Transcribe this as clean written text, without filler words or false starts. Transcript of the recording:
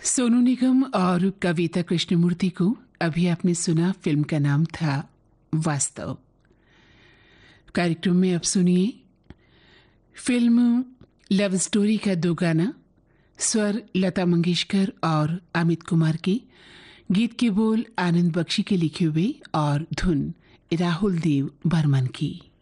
सोनू निगम और कविता कृष्णमूर्ति को अभी आपने सुना। फिल्म का नाम था वास्तव। कार्यक्रम में अब सुनिए फिल्म लव स्टोरी का दो गाना, स्वर लता मंगेशकर और अमित कुमार के, गीत के बोल आनंद बख्शी के लिखे हुए और धुन राहुल देव बर्मन की।